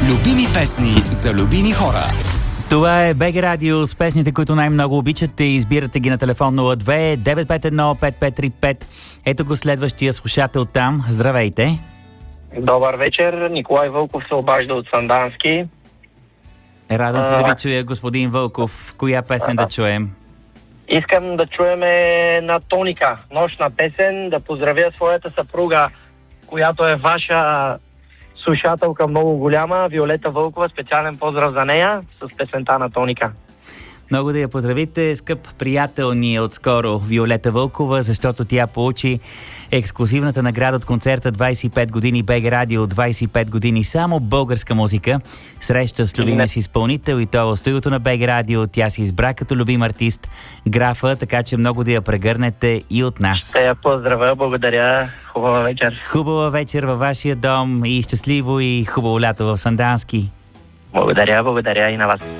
Любими песни за любими хора. Това е БГ Радио с песните, които най-много обичате. Избирате ги на телефон 02-951-5535. Ето го следващия слушател там. Здравейте! Добър вечер, Николай Вълков се обажда от Сандански. Радвам се да ви чуя, господин Вълков. Коя песен да чуем? Искам да чуем на Тоника, нощна песен, да поздравя своята съпруга, която е ваша слушателка много голяма, Виолета Вълкова. Специален поздрав за нея с песента на Тоника. Много да я поздравите, скъп приятел ни отскоро Виолета Вълкова, защото тя получи ексклузивната награда от концерта 25 години БГ Радио, 25 години само българска музика. Среща с любимия си изпълнител и то в студиото на БГ Радио. Тя се избра като любим артист Графа, така че много да я прегърнете и от нас. Те я поздравя, благодаря. Хубава вечер. Хубава вечер във вашия дом и щастливо и хубаво лято в Сандански. Благодаря и на вас.